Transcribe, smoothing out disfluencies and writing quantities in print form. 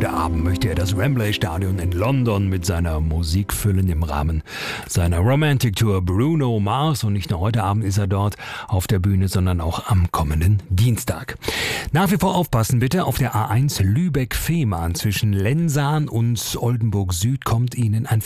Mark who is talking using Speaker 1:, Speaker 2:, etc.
Speaker 1: Heute Abend möchte er das Wembley Stadion in London mit seiner Musik füllen im Rahmen seiner Romantic Tour Bruno Mars. Und nicht nur heute Abend ist er dort auf der Bühne, sondern auch am kommenden Dienstag. Nach wie vor aufpassen bitte, auf der A1 Lübeck-Fehmarn zwischen Lensahn und Oldenburg Süd kommt Ihnen ein